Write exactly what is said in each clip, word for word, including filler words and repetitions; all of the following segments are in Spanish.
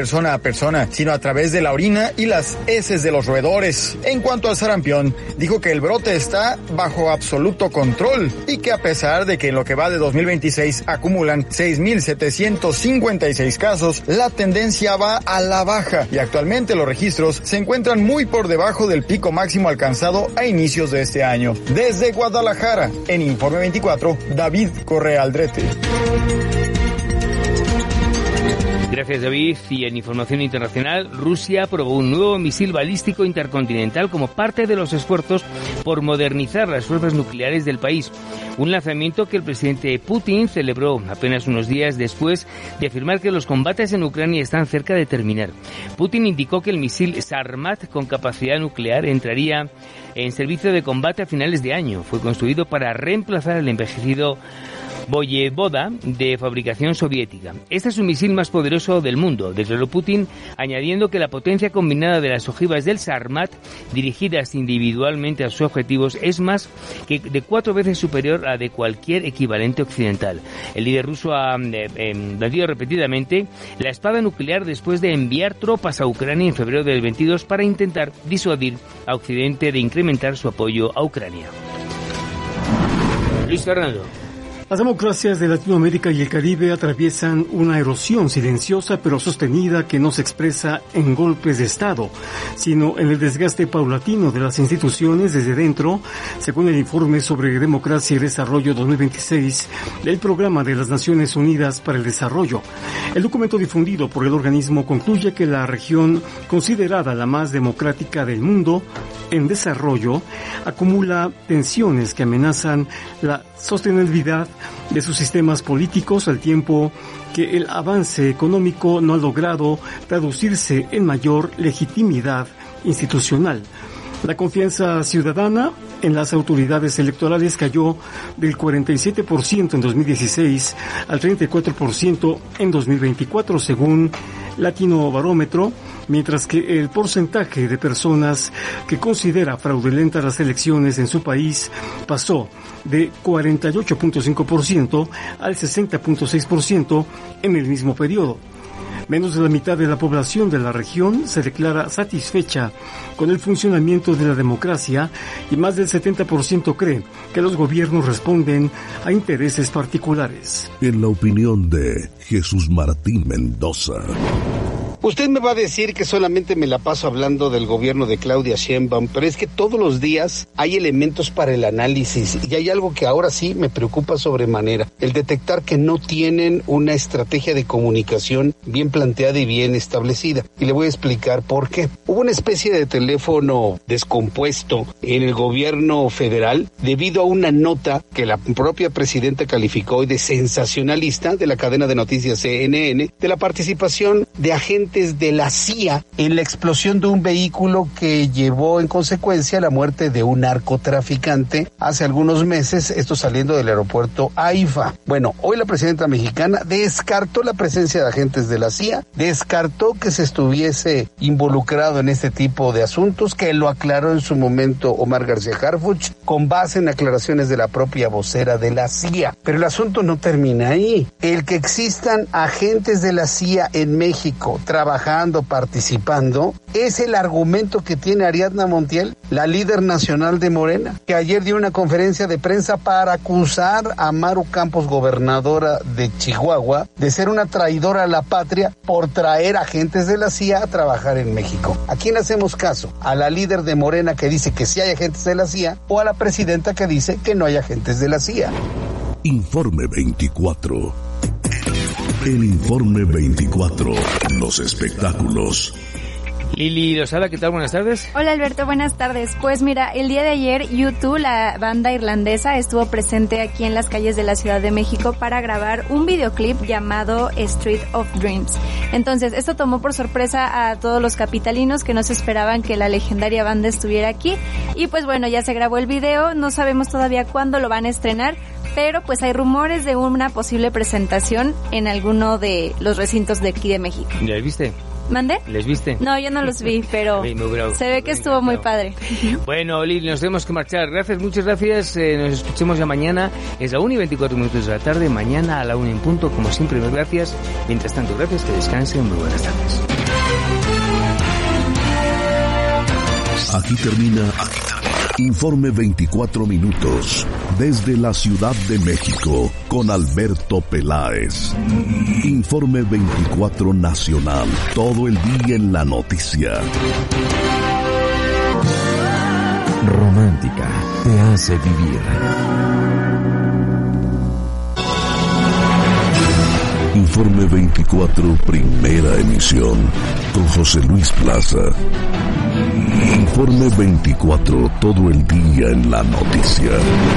persona a persona, sino a través de la orina y las heces de los roedores. En cuanto al sarampión, dijo que el brote está bajo absoluto control y que a pesar de que en lo que va de dos mil veintiséis acumulan seis mil setecientos cincuenta y seis casos, la tendencia va a la baja y actualmente los registros se encuentran muy por debajo del pico máximo alcanzado a inicios de este año. Desde Guadalajara, en Informe veinticuatro, David Correa Aldrete. Gracias, David. Y en información internacional, Rusia aprobó un nuevo misil balístico intercontinental como parte de los esfuerzos por modernizar las fuerzas nucleares del país. Un lanzamiento que el presidente Putin celebró apenas unos días después de afirmar que los combates en Ucrania están cerca de terminar. Putin indicó que el misil Sarmat con capacidad nuclear entraría en servicio de combate a finales de año. Fue construido para reemplazar el envejecido Voyevoda de fabricación soviética. Este es un misil más poderoso del mundo, declaró Putin, añadiendo que la potencia combinada de las ojivas del Sarmat, dirigidas individualmente a sus objetivos, es más que de cuatro veces superior a la de cualquier equivalente occidental. El líder ruso ha eh, eh, batido repetidamente la espada nuclear después de enviar tropas a Ucrania en febrero del veintidós para intentar disuadir a Occidente de incrementar su apoyo a Ucrania. Luis Fernando. Las democracias de Latinoamérica y el Caribe atraviesan una erosión silenciosa pero sostenida que no se expresa en golpes de Estado, sino en el desgaste paulatino de las instituciones desde dentro, según el informe sobre democracia y desarrollo dos mil veintiséis del Programa de las Naciones Unidas para el Desarrollo. El documento difundido por el organismo concluye que la región, considerada la más democrática del mundo en desarrollo, acumula tensiones que amenazan la sostenibilidad de sus sistemas políticos, al tiempo que el avance económico no ha logrado traducirse en mayor legitimidad institucional. La confianza ciudadana en las autoridades electorales cayó del cuarenta y siete por ciento en dos mil dieciséis al treinta y cuatro por ciento en dos mil veinticuatro, según Latino Barómetro, mientras que el porcentaje de personas que considera fraudulentas las elecciones en su país pasó de cuarenta y ocho punto cinco por ciento al sesenta punto seis por ciento en el mismo periodo. Menos de la mitad de la población de la región se declara satisfecha con el funcionamiento de la democracia y más del setenta por ciento cree que los gobiernos responden a intereses particulares. En la opinión de Jesús Martín Mendoza. Usted me va a decir que solamente me la paso hablando del gobierno de Claudia Sheinbaum, pero es que todos los días hay elementos para el análisis y hay algo que ahora sí me preocupa sobremanera, el detectar que no tienen una estrategia de comunicación bien planteada y bien establecida. Y le voy a explicar por qué. Hubo una especie de teléfono descompuesto en el gobierno federal debido a una nota que la propia presidenta calificó hoy de sensacionalista de la cadena de noticias C N N, de la participación de agentes de la C I A en la explosión de un vehículo que llevó en consecuencia la muerte de un narcotraficante hace algunos meses, esto saliendo del aeropuerto AIFA. Bueno, hoy la presidenta mexicana descartó la presencia de agentes de la C I A, descartó que se estuviese involucrado en este tipo de asuntos, que lo aclaró en su momento Omar García Harfuch, con base en aclaraciones de la propia vocera de la C I A. Pero el asunto no termina ahí. El que existan agentes de la C I A en México trabajando, participando, es el argumento que tiene Ariadna Montiel, la líder nacional de Morena, que ayer dio una conferencia de prensa para acusar a Maru Campos, gobernadora de Chihuahua, de ser una traidora a la patria por traer agentes de la C I A a trabajar en México. ¿A quién hacemos caso? ¿A la líder de Morena que dice que sí hay agentes de la C I A o a la presidenta que dice que no hay agentes de la C I A? Informe veinticuatro. El Informe veinticuatro. Los espectáculos. Lili Lozada, ¿qué tal? Buenas tardes. Hola Alberto, buenas tardes. Pues mira, el día de ayer U dos, la banda irlandesa, estuvo presente aquí en las calles de la Ciudad de México para grabar un videoclip llamado Street of Dreams. Entonces, esto tomó por sorpresa a todos los capitalinos que no se esperaban que la legendaria banda estuviera aquí. Y pues bueno, ya se grabó el video, no sabemos todavía cuándo lo van a estrenar, pero pues hay rumores de una posible presentación en alguno de los recintos de aquí de México. ¿Ya viste? ¿Mande? ¿Les viste? No, yo no los vi, pero Sí, me hubiera- se ve que estuvo muy padre. Bueno, Lili, nos tenemos que marchar. Gracias, muchas gracias. Eh, nos escuchemos ya mañana. Es la una y veinticuatro minutos de la tarde. Mañana a la una en punto. Como siempre, mil gracias. Mientras tanto, gracias, que descansen. Muy buenas tardes. Aquí termina Informe veinticuatro minutos desde la Ciudad de México con Alberto Peláez. Informe veinticuatro Nacional, todo el día en la noticia. Romántica te hace vivir. Informe veinticuatro, primera emisión, con José Luis Plaza. Informe veinticuatro, todo el día en la noticia.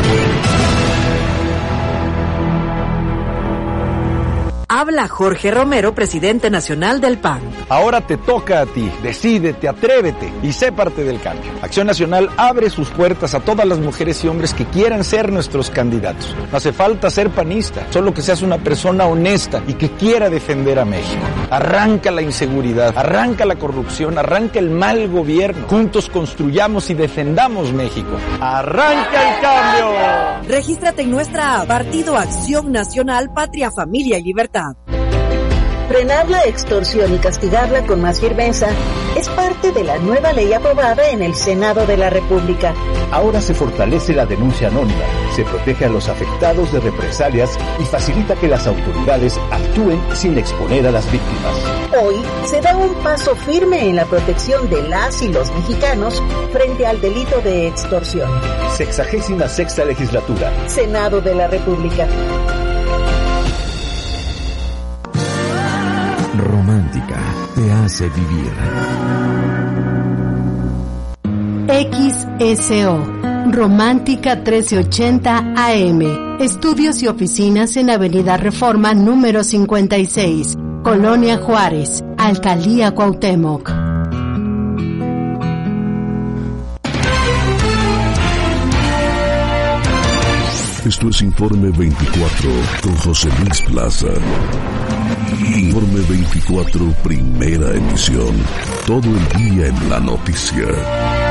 Habla Jorge Romero, presidente nacional del P A N. Ahora te toca a ti. Decídete, atrévete y sé parte del cambio. Acción Nacional abre sus puertas a todas las mujeres y hombres que quieran ser nuestros candidatos. No hace falta ser panista, solo que seas una persona honesta y que quiera defender a México. Arranca la inseguridad, arranca la corrupción, arranca el mal gobierno. Juntos construyamos y defendamos México. ¡Arranca el cambio! Regístrate en nuestra app, Partido Acción Nacional, Patria, Familia y Libertad. Frenar la extorsión y castigarla con más firmeza es parte de la nueva ley aprobada en el Senado de la República. Ahora se fortalece la denuncia anónima, se protege a los afectados de represalias y facilita que las autoridades actúen sin exponer a las víctimas. Hoy se da un paso firme en la protección de las y los mexicanos frente al delito de extorsión. Sexagésima sexta legislatura. Senado de la República. Romántica te hace vivir. X S O Romántica trece ochenta A M. Estudios y oficinas en Avenida Reforma número cincuenta y seis, Colonia Juárez, Alcaldía Cuauhtémoc. Esto es Informe veinticuatro con José Luis Plaza. Informe veinticuatro, primera emisión. Todo el día en la noticia.